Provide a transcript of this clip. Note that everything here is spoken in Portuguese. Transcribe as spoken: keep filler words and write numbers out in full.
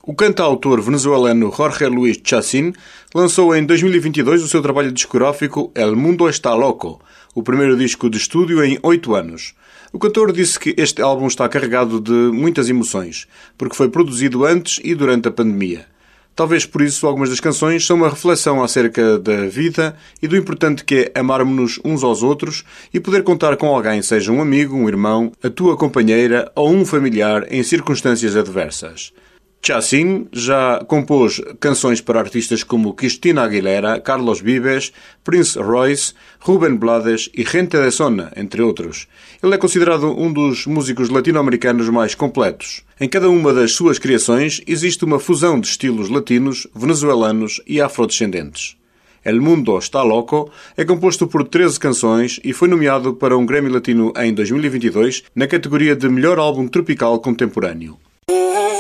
O cantautor venezuelano Jorge Luis Chacín lançou em dois mil e vinte e dois o seu trabalho discográfico El Mundo Está Loco, o primeiro disco de estúdio em oito anos. O cantor disse que este álbum está carregado de muitas emoções, porque foi produzido antes e durante a pandemia. Talvez por isso algumas das canções são uma reflexão acerca da vida e do importante que é amarmos-nos uns aos outros e poder contar com alguém, seja um amigo, um irmão, a tua companheira ou um familiar em circunstâncias adversas. Chacín já compôs canções para artistas como Christina Aguilera, Carlos Vives, Prince Royce, Rubén Blades e Gente de Zona, entre outros. Ele é considerado um dos músicos latino-americanos mais completos. Em cada uma das suas criações existe uma fusão de estilos latinos, venezuelanos e afrodescendentes. El Mundo Está Loco é composto por treze canções e foi nomeado para um Grammy Latino em dois mil e vinte e dois na categoria de Melhor Álbum Tropical Contemporâneo.